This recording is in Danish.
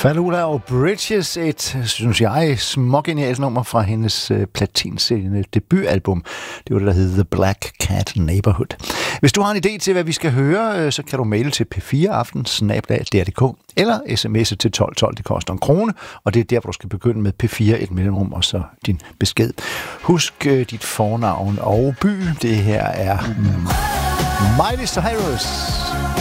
Falula og Bridges, et, synes jeg, smågenialt nummer fra hendes platinsælgende debutalbum. Det var det, der hed The Black Cat Neighborhood. Hvis du har en idé til, hvad vi skal høre, så kan du maile til p4aften@dr.dk eller sms'e til 1212. Det koster 1 krone, og det er der, hvor du skal begynde med P4, et mellemrum, og så din besked. Husk dit fornavn og by. Det her er Miley Cyrus.